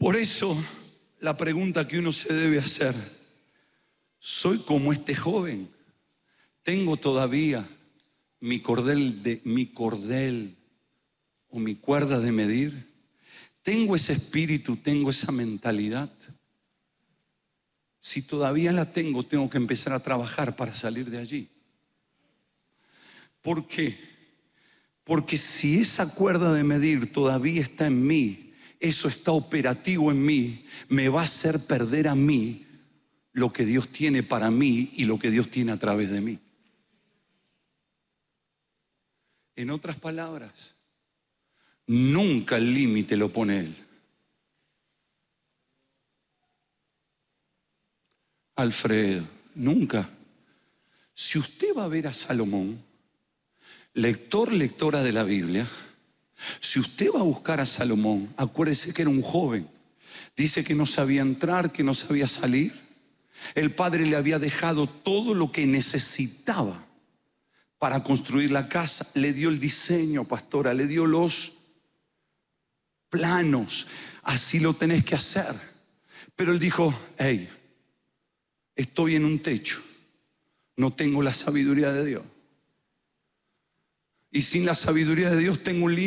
Por eso, la pregunta que uno se debe hacer: ¿soy como este joven? ¿Tengo todavía mi cordel o mi cuerda de medir? ¿Tengo ese espíritu? ¿Tengo esa mentalidad? Si todavía la tengo, tengo que empezar a trabajar para salir de allí. ¿Por qué? Porque si esa cuerda de medir todavía está en mí, eso está operativo en mí, me va a hacer perder a mí lo que Dios tiene para mí y lo que Dios tiene a través de mí. En otras palabras, nunca el límite lo pone Él. Alfredo, nunca. Si usted va a ver a Salomón, lectora de la Biblia, si usted va a buscar a Salomón, acuérdese que era un joven. Dice que no sabía entrar, que no sabía salir. El padre le había dejado todo lo que necesitaba para construir la casa. Le dio el diseño, pastora, le dio los planos. Así lo tenés que hacer. Pero él dijo: hey, estoy en un techo, no tengo la sabiduría de Dios. Y sin la sabiduría de Dios tengo un límite.